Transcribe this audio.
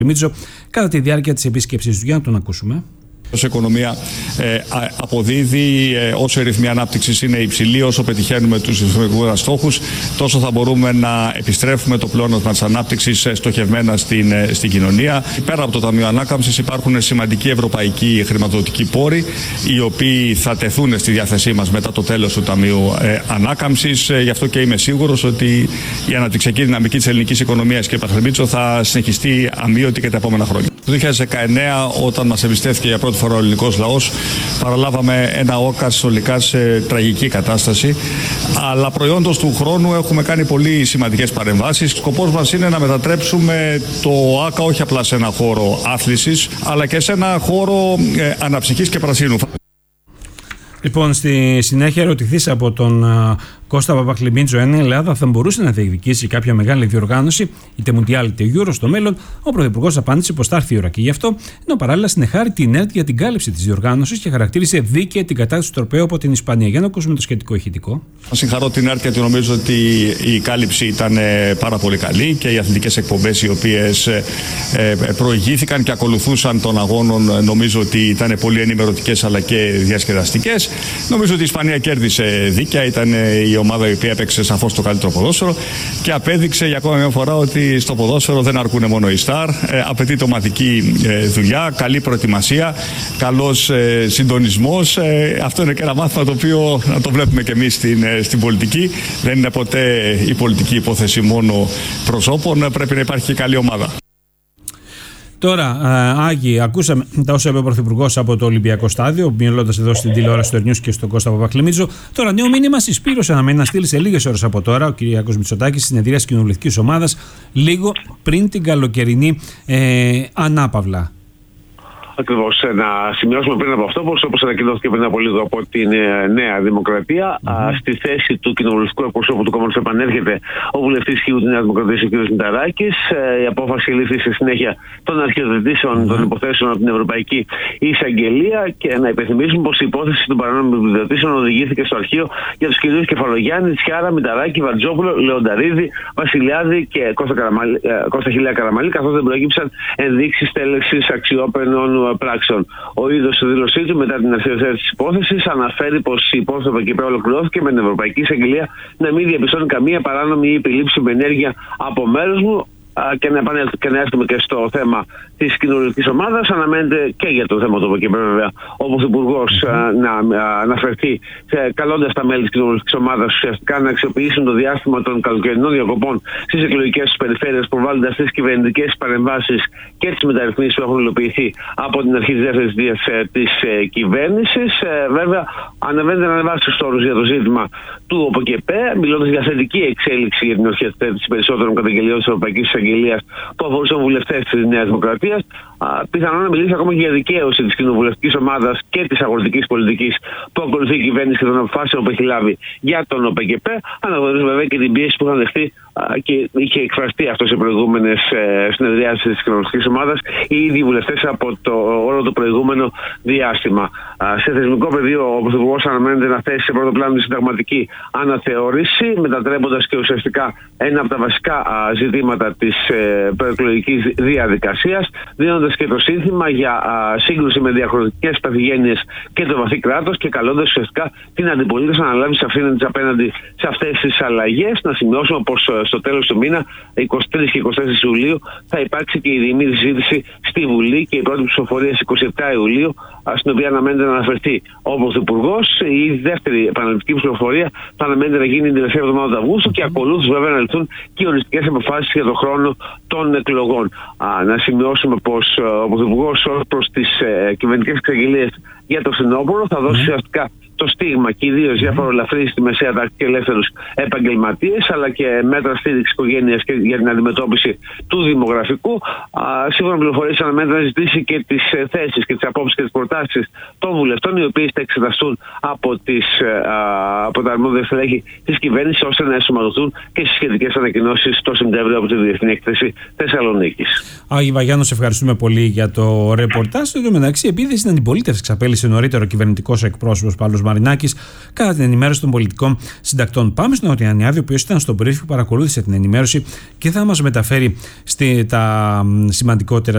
Μίτσο κατά τη διάρκεια της επίσκεψής του. Για να τον ακούσουμε. Όσο η οικονομία αποδίδει, όσο η ρυθμή ανάπτυξης είναι υψηλή, όσο πετυχαίνουμε τους δημοσιονομικούς στόχους, τόσο θα μπορούμε να επιστρέφουμε το πλεόνασμα της ανάπτυξης στοχευμένα στην κοινωνία. Πέρα από το Ταμείο Ανάκαμψης υπάρχουν σημαντικοί ευρωπαϊκοί χρηματοδοτικοί πόροι, οι οποίοι θα τεθούν στη διάθεσή μας μετά το τέλος του Ταμείου Ανάκαμψης. Γι' αυτό και είμαι σίγουρος ότι η αναπτυξιακή δυναμική της ελληνικής οικονομίας, κύριε Παπακλημίτσο, θα συνεχιστεί αμείωτη και τα επόμενα χρόνια. Το 2019, όταν μας εμπιστεύτηκε για πρώτη φορά ο ελληνικός λαός, παραλάβαμε ένα ΟΚΑ συνολικά σε τραγική κατάσταση. Αλλά προϊόντος του χρόνου έχουμε κάνει πολύ σημαντικές παρεμβάσεις. Σκοπός μας είναι να μετατρέψουμε το ΆΚΑ όχι απλά σε ένα χώρο άθλησης, αλλά και σε ένα χώρο αναψυχής και πρασίνου. Λοιπόν, στη συνέχεια ερωτηθείς από τον Κώστα Παπακλημίτσο αν η Ελλάδα θα μπορούσε να διεκδικήσει κάποια μεγάλη διοργάνωση, είτε Μουντιάλ είτε Euro στο μέλλον, ο Πρωθυπουργός απάντησε πως θα έρθει η ώρα και γι' αυτό, ενώ παράλληλα συνεχάρει την ΕΡΤ για την κάλυψη της διοργάνωσης και χαρακτήρισε δίκαιη την κατάσταση του τροπαίου από την Ισπανία. Για να ακούσουμε το σχετικό ηχητικό. Να συγχαρώ την ΕΡΤ γιατί νομίζω ότι η κάλυψη ήταν πάρα πολύ καλή και οι αθλητικές εκπομπές οι οποίες προηγήθηκαν και ακολουθούσαν των αγώνων νομίζω ότι ήταν πολύ ενημερωτικές αλλά και διασκεδαστικές. Νομίζω ότι η Ισπανία κέρδισε δίκαια, ήταν η ομάδα η οποία έπαιξε σαφώς το καλύτερο ποδόσφαιρο και απέδειξε για ακόμα μια φορά ότι στο ποδόσφαιρο δεν αρκούν μόνο οι στάρ. Απαιτείται ομαδική δουλειά, καλή προετοιμασία, καλός συντονισμός. Αυτό είναι και ένα μάθημα το οποίο να το βλέπουμε και εμείς στην πολιτική. Δεν είναι ποτέ η πολιτική υπόθεση μόνο προσώπων, πρέπει να υπάρχει και καλή ομάδα. Τώρα, Άγγι, ακούσαμε τα όσα είπε ο Πρωθυπουργός από το Ολυμπιακό Στάδιο, μιλώντας εδώ στην τηλεόραση του News και στον Κώστα Παπακλημίτσο. Τώρα, νέο μήνυμα στη Σπύρος αναμένει να στείλει σε λίγες ώρες από τώρα ο Κυριάκος Μητσοτάκης στη συνεδρία της κοινοβουλευτικής ομάδας, λίγο πριν την καλοκαιρινή ανάπαυλα. Ακριβώς. Να σημειώσουμε πριν από αυτό, όπως ανακοινώθηκε πριν από λίγο από την Νέα Δημοκρατία, στη θέση του κοινοβουλευτικού εκπροσώπου του κόμματος επανέρχεται ο βουλευτής Χιού της Νέας Δημοκρατίας, ο κ. Μηταράκης. Η απόφαση λήφθη στη συνέχεια των αρχιοθετήσεων των υποθέσεων από την Ευρωπαϊκή Εισαγγελία. Και να υπενθυμίσουμε πως η υπόθεση των παρανόμων επιδοτήσεων οδηγήθηκε στο αρχείο για τους κυρίους Κεφαλογιάννη, Τσιάρα, Μηταράκη, Βαρτζόπουλο, Λεονταρίδη, Βασιλιάδη και Κώστα Χιλέα Καραμαλή, καθώς δεν προέκυψαν ενδείξεις τέλεσης αξιόπαινων πράξεων. Ο ίδιος στη δήλωσή του μετά την αρχιοθέτηση της υπόθεσης αναφέρει πως η υπόθεση από εκεί πέρα ολοκληρώθηκε με την Ευρωπαϊκή Εισαγγελία να μην διαπιστώνει καμία παράνομη ή επιλήψιμη ενέργεια από μέρους μου. Και να έρθουμε και στο θέμα της κοινοβουλευτικής ομάδας. Αναμένεται και για το θέμα του εκεί πέρα βέβαια ο Πρωθυπουργός να αναφερθεί καλώντας τα μέλη της κοινοβουλευτικής ομάδας ουσιαστικά να αξιοποιήσουν το διάστημα των καλοκαιρινών διακοπών στις εκλογικές τους περιφέρειες, προβάλλοντας τις κυβερνητικές παρεμβάσεις και τις μεταρρυθμίσεις που έχουν υλοποιηθεί από την αρχή της δεύτερης θητείας της κυβέρνησης. Βέβαια, ανεβαίνεται να ανεβάσει τους όρους για το ζήτημα του ΟΠΚΕΠ, μιλώντας για θετική εξέλιξη για την αρχιοθέτηση περισσότερων καταγγελιών της Ευρωπαϊκής Εισαγγελίας που αφορούσαν βουλευτές της Νέας Δημοκρατίας. Πιθανόν να μιλήσει ακόμα και για δικαίωση της κοινοβουλευτικής ομάδας και της αγροτικής πολιτικής που ακολουθεί η κυβέρνηση και των αποφάσεων που έχει λάβει για τον ΟΠΚΕΠ. Αναγνωρίζουμε βέβαια και την πίεση που είχαν δεχτεί και είχε εκφραστεί αυτό σε προηγούμενες συνεδριάσεις της κοινοβουλευτικής ομάδας οι ίδιοι βουλευτές από όλο το προηγούμενο διάστημα. Σε θεσμικό πεδίο, ο Πρωθυπουργός αναμένεται να θέσει σε πρώτο πλάνο τη συνταγματική αναθεώρηση, μετατρέποντας και ουσιαστικά ένα από τα βασικά ζητήματα της προεκλογικής διαδικασίας, δίνοντας και το σύνθημα για σύγκρουση με διαχρονικές παθογένειες και το βαθύ κράτος και καλώντας ουσιαστικά την αντιπολίτευση να αναλάβει τις ευθύνες της απέναντι σε αυτές τις αλλαγές. Να σημειώσουμε πως στο τέλος του μήνα, 23 και 24 Ιουλίου, θα υπάρξει και η διημήνη συζήτηση στη Βουλή και η πρώτη ψηφοφορία στις 27 Ιουλίου, στην οποία αναμένεται να αναφερθεί ο Πρωθυπουργός. Η δεύτερη επαναληπτική ψηφοφορία θα αναμένεται να γίνει την τελευταία εβδομάδα του Αυγούστου και ακολούθως βέβαια να ληφθούν και οριστικές αποφάσεις για τον χρόνο των εκλογών. Να σημειώσουμε πως ο Πρωθυπουργός ως προς τις κυβερνητικές εξαγγελίες για το φθινόπωρο θα δώσει ουσιαστικά το στίγμα και ιδίως για φορολαφρύνση στη μεσαία τάξη και ελεύθερους επαγγελματίες, αλλά και μέτρα στήριξης οικογένειας και για την αντιμετώπιση του δημογραφικού. Σύμφωνα με πληροφορίες, αναμένεται να ζητήσει και τις θέσεις και τις απόψεις και τις προτάσεις των βουλευτών, οι οποίες θα εξεταστούν από τα αρμόδια στελέχη της κυβέρνησης, ώστε να ενσωματωθούν και στις σχετικές ανακοινώσεις το Σεπτέμβριο από τη Διεθνή Έκθεση Θεσσαλονίκης. Άγι Βαγιάννο, σε ευχαριστούμε πολύ για το ρεπορτάζ. Στο ίδιο μεταξύ, επίθεση στην αντιπολίτευση ξαπέλυσε νωρίτερο κυβερνητικός εκπρόσωπος Παύλος Μαρινάκης κατά την ενημέρωση των πολιτικών συντακτών. Πάμε στον Νοτιανιάδη, ο οποίος ήταν στον brief που παρακολούθησε την ενημέρωση και θα μας μεταφέρει τα σημαντικότερα